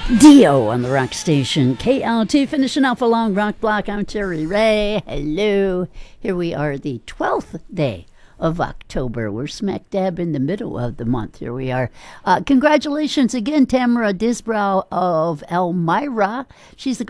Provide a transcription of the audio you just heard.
Dio on the rock station KLT, finishing off a long rock block. I'm Terry Ray. Hello. Here we are, the 12th day of October. We're smack dab in the middle of the month. Here we are. Congratulations again, Tamara Disbrow of Elmira. She's the